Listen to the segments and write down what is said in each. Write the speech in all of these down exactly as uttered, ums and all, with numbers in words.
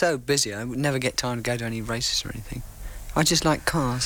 so busy, I would never get time to go to any races or anything. I just like cars.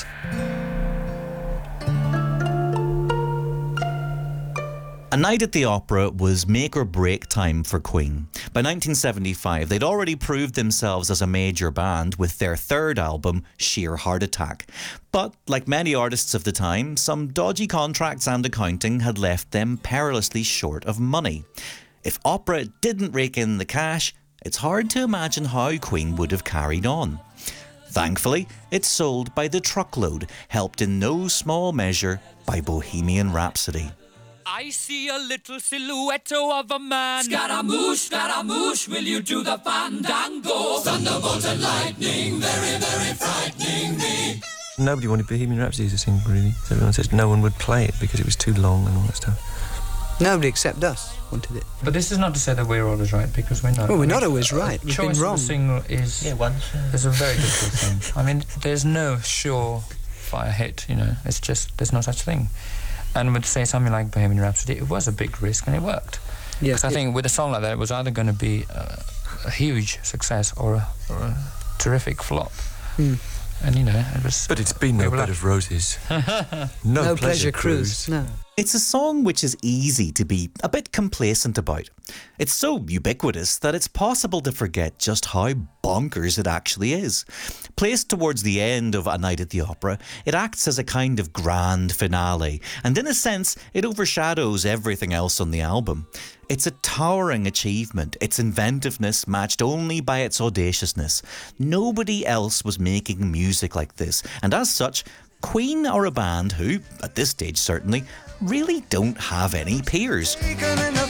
A Night at the Opera was make or break time for Queen. By nineteen seventy-five, they'd already proved themselves as a major band with their third album, Sheer Heart Attack. But, like many artists of the time, some dodgy contracts and accounting had left them perilously short of money. If opera didn't rake in the cash, it's hard to imagine how Queen would have carried on. Thankfully, it sold by the truckload, helped in no small measure by Bohemian Rhapsody. I see a little silhouette of a man. Scaramouche, Scaramouche, will you do the fandango? Thunderbolt and lightning, very, very frightening me. Nobody wanted Bohemian Rhapsody to sing, really. So everyone said no one would play it because it was too long and all that stuff. Nobody except us wanted it. But this is not to say that we're always right, because we're not. Well, we're not always right. We've been wrong. Choice of a single is, Yeah, once. Uh... is a very difficult thing. I mean, there's no sure fire hit, you know. It's just, there's no such thing. And would say something like Bohemian Rhapsody, it was a big risk and it worked. Yeah, because I think with a song like that, it was either going to be a, a huge success or a, or a terrific flop. Mm. And, you know, it was... But it's been no bed of roses. no, no pleasure, pleasure cruise. cruise. No. It's a song which is easy to be a bit complacent about. It's so ubiquitous that it's possible to forget just how bonkers it actually is. Placed towards the end of A Night at the Opera, it acts as a kind of grand finale, and in a sense, it overshadows everything else on the album. It's a towering achievement, its inventiveness matched only by its audaciousness. Nobody else was making music like this, and as such, Queen are a band who, at this stage certainly, really don't have any peers.